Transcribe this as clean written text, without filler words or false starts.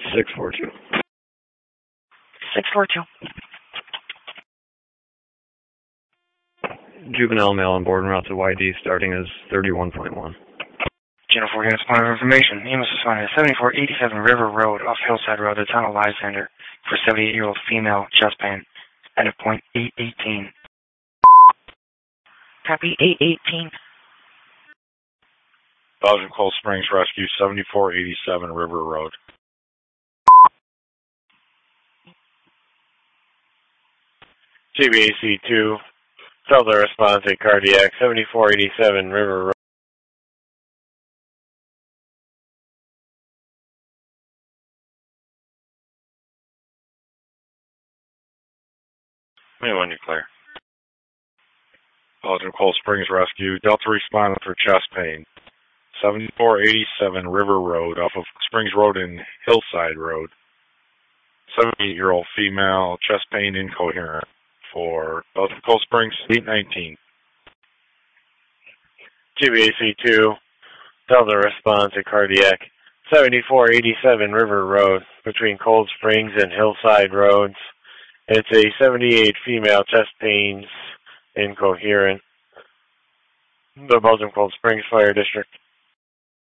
642. 642. Juvenile male on board and route to YD starting as 31.1. Channel 4 units, point of information. Amos was found at 7487 River Road off Hillside Road, the town of Lysander, for 78-year-old female, chest pain, at a point 818. Copy 818. Belgium Cold Springs Rescue, 7487 River Road. GBAC 2, Delta response at cardiac, 7487 River Road. Anyone you clear. Belgium Cold Springs Rescue, Delta responded for chest pain. 7487 River Road off of Springs Road and Hillside Road. 78-year-old female, chest pain incoherent for Belgium Cold Springs, 819. GBAC 2, Delta response at cardiac, 7487 River Road between Cold Springs and Hillside Roads. It's a 78 female, chest pains, incoherent. The Belgium Cold Springs Fire District.